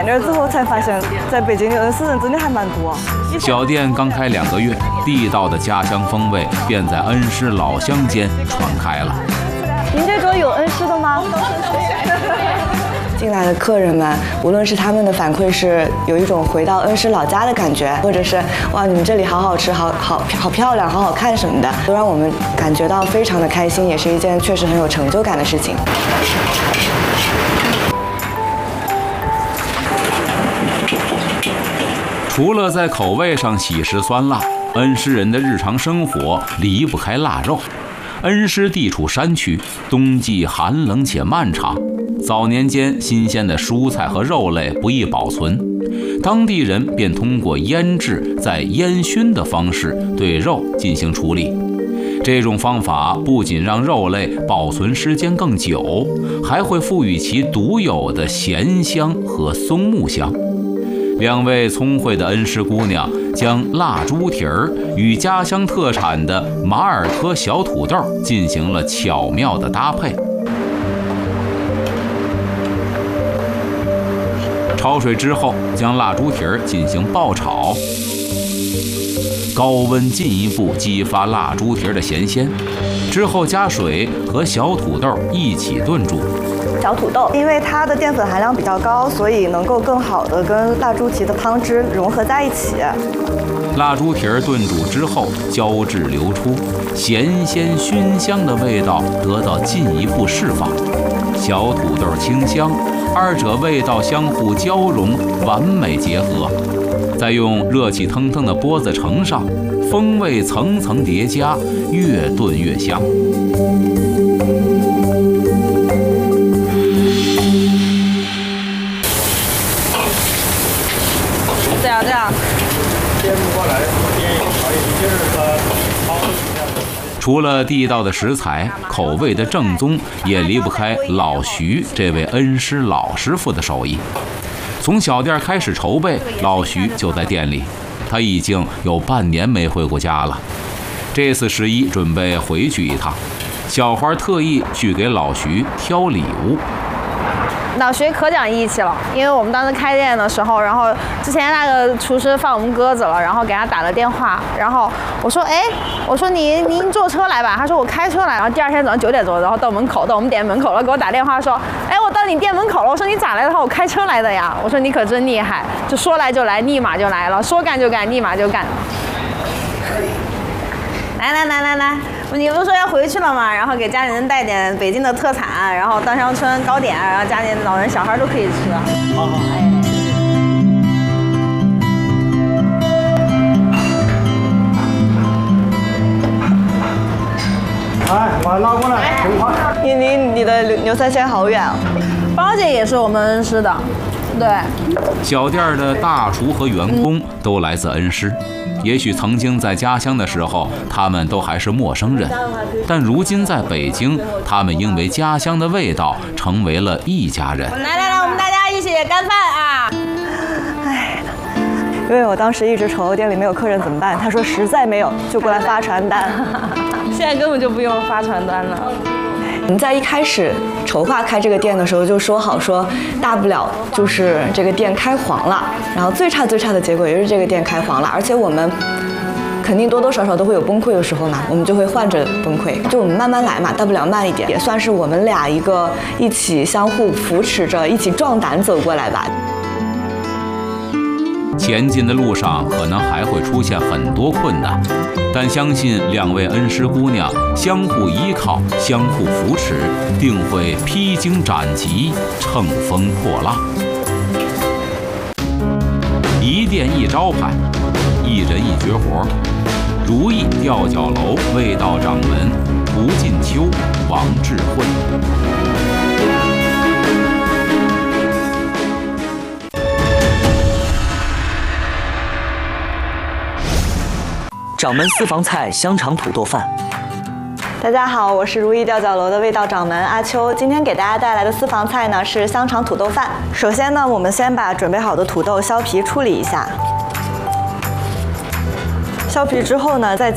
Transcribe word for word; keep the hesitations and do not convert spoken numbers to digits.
那儿之后才发现，在北京的恩施人真的还蛮多。 小店刚开两个月，地道的家乡风味便在恩施老乡间传开了。 您这桌有恩施的吗？ 进来的客人们，无论是他们的反馈是有一种回到恩施老家的感觉，或者是哇，你们这里好好吃，好好好漂亮，好好看什么的，都让我们感觉到非常的开心，也是一件确实很有成就感的事情。 除了在口味上喜食酸辣，恩施人的日常生活离不开腊肉。恩施地处山区，冬季寒冷且漫长。早年间，新鲜的蔬菜和肉类不易保存，当地人便通过腌制、再烟熏的方式对肉进行处理。这种方法不仅让肉类保存时间更久，还会赋予其独有的咸香和松木香。两位聪慧的恩施姑娘将腊猪蹄儿与家乡特产的马耳科小土豆进行了巧妙的搭配。焯水之后，将腊猪蹄儿进行爆炒，高温进一步激发腊猪蹄儿的咸鲜。之后加水和小土豆一起炖煮。 小土豆，因为它的淀粉含量比较高，所以能够更好的跟腊猪蹄的汤汁融合在一起。 腊猪蹄儿炖煮之后，胶质流出，咸鲜熏香的味道得到进一步释放。小土豆清香，二者味道相互交融，完美结合。再用热气腾腾的钵子盛上，风味层层叠加，越炖越香。 这样这样。 除了地道的食材，口味的正宗也离不开老徐这位恩施老师傅的手艺。从小店开始筹备，老徐就在店里，他已经有半年没回过家了。这次十一准备回去一趟，小花特意去给老徐挑礼物。 老徐可讲义气了，因为我们当时开店的时候，然后之前那个厨师放我们鸽子了，然后给他打了电话，然后我说，哎，我说你您坐车来吧，他说我开车来，然后第二天早上九点多，然后到门口，到我们店门口了，给我打电话说，哎，我到你店门口了，我说你咋来的？他说我开车来的呀，我说你可真厉害，就说来就来，立马就来了，说干就干，立马就干。来来来来来。你不是说要回去了吗？然后给家里人带点北京的特产，然后稻香村糕点，然后家里老人小孩都可以吃。好好。 哎。哎，我拉过来，很快。 你离你的牛三鲜好远啊！ 包姐也是我们恩施的，对。 小店的大厨和员工都来自恩施。也许曾经在家乡的时候，他们都还是陌生人，但如今在北京，他们因为家乡的味道，成为了一家人。 来来来，我们大家一起干饭啊！ 哎，因为我当时一直愁店里没有客人怎么办，他说实在没有就过来发传单。 现在根本就不用发传单了。 我们在一开始筹划开这个店的时候就说好说，大不了就是这个店开黄了，然后最差最差的结果也是这个店开黄了，而且我们肯定多多少少都会有崩溃的时候嘛，我们就会换着崩溃，就我们慢慢来嘛，大不了慢一点，也算是我们俩一个一起相互扶持着，一起壮胆走过来吧。 前进的路上可能还会出现很多困难，但相信两位恩施姑娘相互依靠、相互扶持，定会披荆斩棘、乘风破浪。一店一招牌，一人一绝活。如意吊脚楼味道掌门胡进秋、王智慧。 掌门私房菜香肠土豆饭。 大家好，我是如意吊脚楼的味道掌门阿秋。今天给大家带来的私房菜呢是香肠土豆饭。首先呢，我们先把准备好的土豆削皮处理一下，削皮之后呢，再